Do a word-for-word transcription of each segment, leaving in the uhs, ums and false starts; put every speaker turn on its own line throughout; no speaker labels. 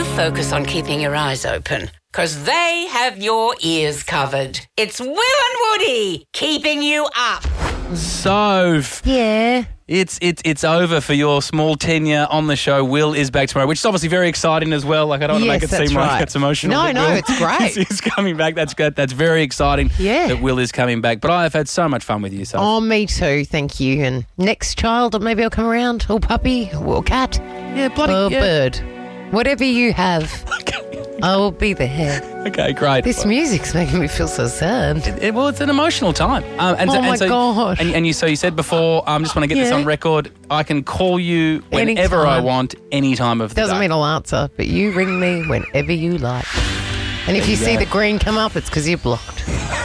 focus on keeping your eyes open, because they have your ears covered. It's Will and Woody keeping you up.
So,
Yeah.
it's it's it's over for your small tenure on the show. Will is back tomorrow, which is obviously very exciting as well. Like, I don't want to
Yes,
make it
that's
seem
right.
like it's emotional.
No,
that
no,
Will
it's great.
is, is coming back. That's good. That's very exciting
Yeah.
that Will is coming back. But I have had so much fun with you, so.
Oh, me too. Thank you. And next child, maybe I'll come around. Or puppy, or cat,
yeah, bloody
or
yeah.
bird. Whatever you have, I will be there.
Okay, great.
This music's making me feel so sad.
It- well, it's an emotional time. Um, and
Oh
so, and
my
so,
gosh.
And, and you, so you said before, I um, just want to get this
Yeah.
on record. I can call you whenever I
Anytime.
want, any time of the
Doesn't
day.
mean I'll answer, but you ring me whenever you like. And if you,
you
see
go.
the green come up, it's because you're blocked.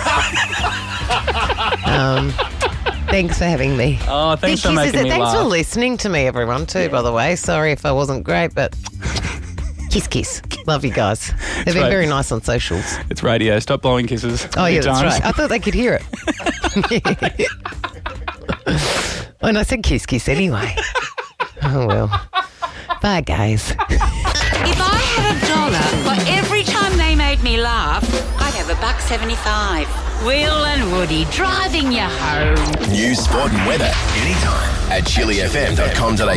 um, thanks for having me.
Oh, thanks for
Big kisses.
making me
Thanks
laugh.
for listening to me, everyone, too, by the way. Sorry if I wasn't great, but kiss, kiss. Love you guys. They've been
right.
very nice on socials.
It's radio. Stop blowing kisses.
Oh, yeah,
Many
that's
times.
right. I thought they could hear it. And I said kiss, kiss anyway. Oh, well. Bye, guys.
If I had a dollar for every time they made me laugh, I'd have a buck seventy-five. Will and Woody driving you home.
News, sport and weather anytime at chili f m dot com dot a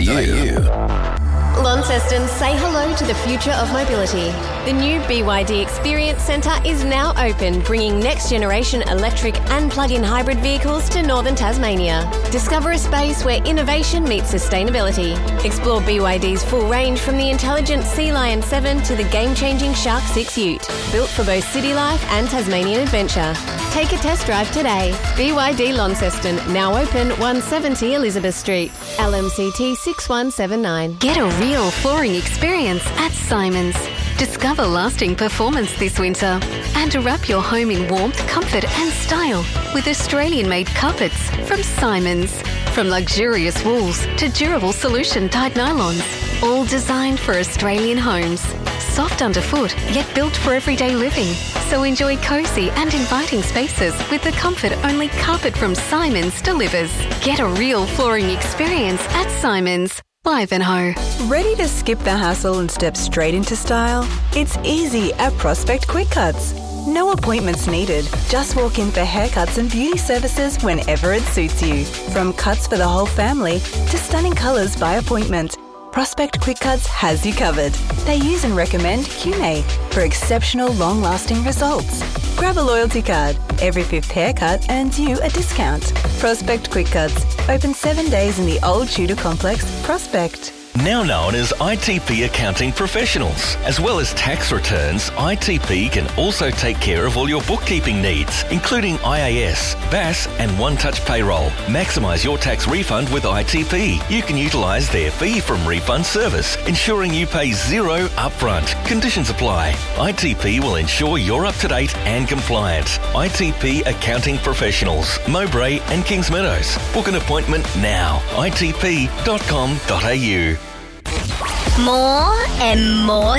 u.
Launceston, say hello to the future of mobility. The new B Y D Experience Centre is now open, bringing next-generation electric and plug-in hybrid vehicles to northern Tasmania. Discover a space where innovation meets sustainability. Explore B Y D's full range from the intelligent Sea Lion seven to the game-changing Shark six Ute, built for both city life and Tasmanian adventure. Take a test drive today. B Y D Launceston, now open one seventy Elizabeth Street. L M C T six one seven nine.
Get a real flooring experience at Simons. Discover lasting performance this winter and wrap your home in warmth, comfort and style with Australian-made carpets from Simons. From luxurious wools to durable solution-dyed nylons, all designed for Australian homes. Soft underfoot, yet built for everyday living. So enjoy cosy and inviting spaces with the comfort only carpet from Simons delivers. Get a real flooring experience at Simons. Ivanhoe.
Ready to skip the hassle and step straight into style? It's easy at Prospect Quick Cuts. No appointments needed. Just walk in for haircuts and beauty services whenever it suits you. From cuts for the whole family to stunning colours by appointment, Prospect Quick Cuts has you covered. They use and recommend Q-May for exceptional long-lasting results. Grab a loyalty card. Every fifth haircut earns you a discount. Prospect Quick Cuts. Open seven days in the Old Tudor Complex, Prospect.
Now known as I T P Accounting Professionals. As well as tax returns, I T P can also take care of all your bookkeeping needs, including I A S, B A S and one-touch payroll. Maximise your tax refund with I T P. You can utilise their fee from refund service, ensuring you pay zero upfront. Conditions apply. I T P will ensure you're up to date and compliant. I T P Accounting Professionals, Mowbray and Kings Meadows. Book an appointment now. I T P dot com dot a u.
More and more